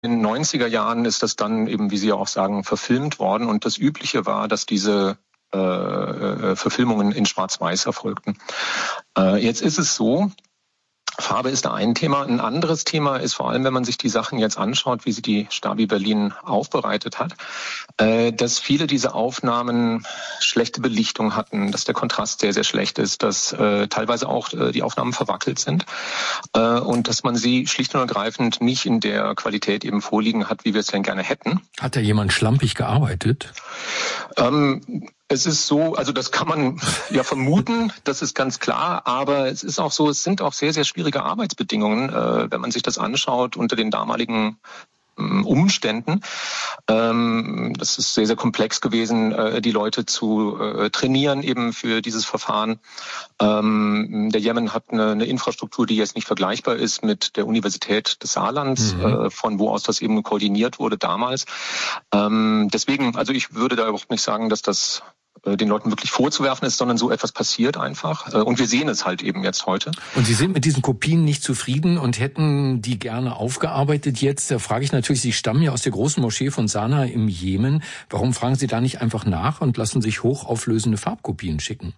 In den 90er Jahren ist das dann eben, wie Sie ja auch sagen, verfilmt worden. Und das Übliche war, dass diese Verfilmungen in Schwarz-Weiß erfolgten. Jetzt ist es so, Farbe ist da ein Thema. Ein anderes Thema ist vor allem, wenn man sich die Sachen jetzt anschaut, wie sie die Stabi Berlin aufbereitet hat, dass viele dieser Aufnahmen schlechte Belichtung hatten, dass der Kontrast sehr, sehr schlecht ist, dass teilweise auch die Aufnahmen verwackelt sind und dass man sie schlicht und ergreifend nicht in der Qualität eben vorliegen hat, wie wir es denn gerne hätten. Hat da jemand schlampig gearbeitet? Es ist so, also das kann man ja vermuten, das ist ganz klar, aber es ist auch so, es sind auch sehr, sehr schwierige Arbeitsbedingungen, wenn man sich das anschaut unter den damaligen Umständen. Das ist sehr, sehr komplex gewesen, die Leute zu trainieren eben für dieses Verfahren. Der Jemen hat eine Infrastruktur, die jetzt nicht vergleichbar ist mit der Universität des Saarlands, von wo aus das eben koordiniert wurde damals. Deswegen, also ich würde da überhaupt nicht sagen, dass das den Leuten wirklich vorzuwerfen ist, sondern so etwas passiert einfach. Und wir sehen es halt eben jetzt heute. Und Sie sind mit diesen Kopien nicht zufrieden und hätten die gerne aufgearbeitet jetzt? Da frage ich natürlich, Sie stammen ja aus der großen Moschee von Sanaa im Jemen. Warum fragen Sie da nicht einfach nach und lassen sich hochauflösende Farbkopien schicken?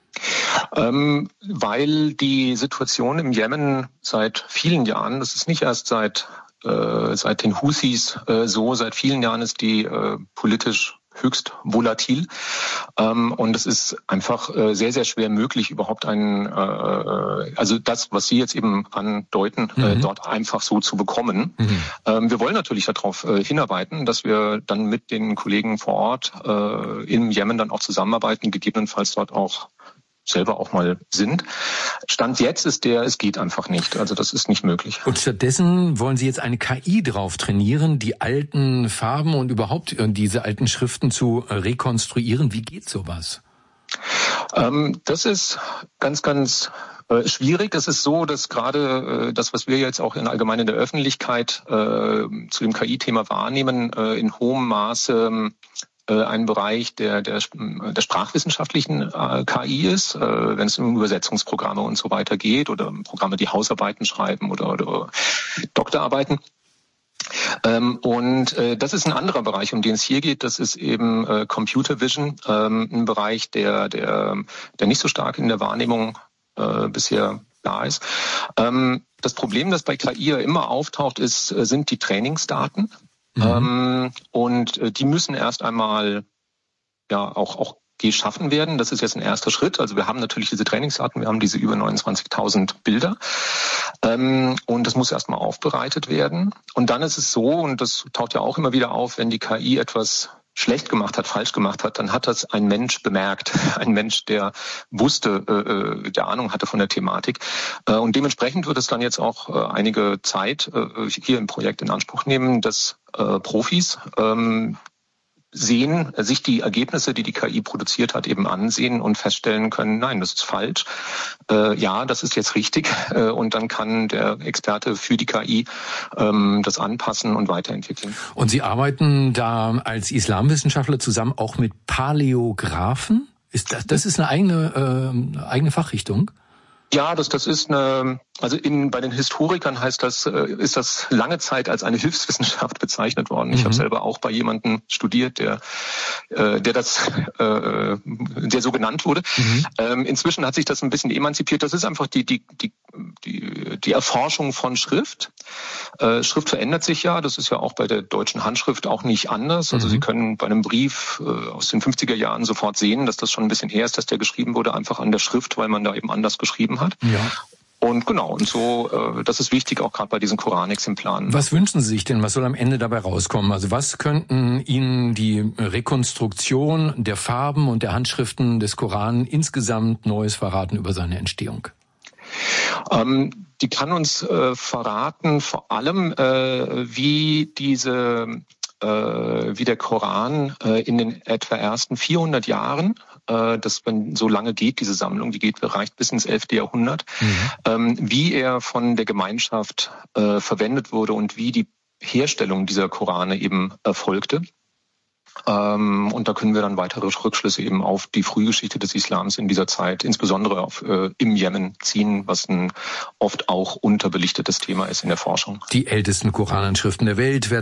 Weil die Situation im Jemen seit vielen Jahren, das ist nicht erst seit den Houthis so, seit vielen Jahren ist die politisch höchst volatil. Und es ist einfach sehr, sehr schwer möglich, überhaupt also das, was Sie jetzt eben andeuten, dort einfach so zu bekommen. Wir wollen natürlich darauf hinarbeiten, dass wir dann mit den Kollegen vor Ort im Jemen dann auch zusammenarbeiten, gegebenenfalls dort auch selber auch mal sind. Stand jetzt ist es geht einfach nicht. Also das ist nicht möglich. Und stattdessen wollen Sie jetzt eine KI drauf trainieren, die alten Farben und überhaupt diese alten Schriften zu rekonstruieren. Wie geht sowas? Das ist ganz, ganz schwierig. Es ist so, dass gerade das, was wir jetzt auch allgemein in der Öffentlichkeit zu dem KI-Thema wahrnehmen, in hohem Maße ein Bereich der sprachwissenschaftlichen KI ist, wenn es um Übersetzungsprogramme und so weiter geht oder Programme, die Hausarbeiten schreiben oder Doktorarbeiten. Und das ist ein anderer Bereich, um den es hier geht. Das ist eben Computer Vision, ein Bereich, der nicht so stark in der Wahrnehmung bisher da ist. Das Problem, das bei KI ja immer auftaucht, sind die Trainingsdaten. Und die müssen erst einmal ja auch geschaffen werden. Das ist jetzt ein erster Schritt. Also wir haben natürlich diese Trainingsdaten, wir haben diese über 29.000 Bilder. Und das muss erstmal aufbereitet werden. Und dann ist es so, und das taucht ja auch immer wieder auf, wenn die KI etwas schlecht gemacht hat, falsch gemacht hat, dann hat das ein Mensch bemerkt. Ein Mensch, der wusste, der Ahnung hatte von der Thematik. Und dementsprechend wird es dann jetzt auch einige Zeit hier im Projekt in Anspruch nehmen, dass Profis sich die Ergebnisse, die KI produziert hat, eben ansehen und feststellen können, nein, das ist falsch. Ja, das ist jetzt richtig. Und dann kann der Experte für die KI das anpassen und weiterentwickeln. Und Sie arbeiten da als Islamwissenschaftler zusammen auch mit Paläographen? Das ist eine eigene Fachrichtung? Ja, das ist bei den Historikern ist das lange Zeit als eine Hilfswissenschaft bezeichnet worden. Ich habe selber auch bei jemandem studiert, der so genannt wurde. Inzwischen hat sich das ein bisschen emanzipiert. Das ist einfach die Erforschung von Schrift. Schrift verändert sich ja. Das ist ja auch bei der deutschen Handschrift auch nicht anders. Also Sie können bei einem Brief aus den 50er Jahren sofort sehen, dass das schon ein bisschen her ist, dass der geschrieben wurde, einfach an der Schrift, weil man da eben anders geschrieben hat. Ja. Und genau, und so, das ist wichtig, auch gerade bei diesen Koranexemplaren. Was wünschen Sie sich denn? Was soll am Ende dabei rauskommen? Also was könnten Ihnen die Rekonstruktion der Farben und der Handschriften des Koran insgesamt Neues verraten über seine Entstehung? Die kann uns verraten, vor allem, wie der Koran in den etwa ersten 400 Jahren, wenn so lange geht, diese Sammlung, reicht bis ins 11. Jahrhundert, wie er von der Gemeinschaft verwendet wurde und wie die Herstellung dieser Korane eben erfolgte. Und da können wir dann weitere Rückschlüsse eben auf die Frühgeschichte des Islams in dieser Zeit, insbesondere im Jemen, ziehen, was ein oft auch unterbelichtetes Thema ist in der Forschung. Die ältesten Korananschriften der Welt werden